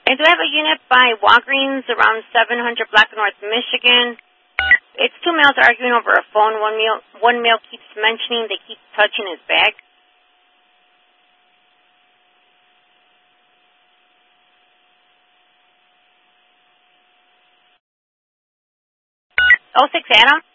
I do have a unit by Walgreens around 700 Black North, Michigan. It's two males arguing over a phone. One male keeps mentioning they keep touching his back. Oh, 06 Adam?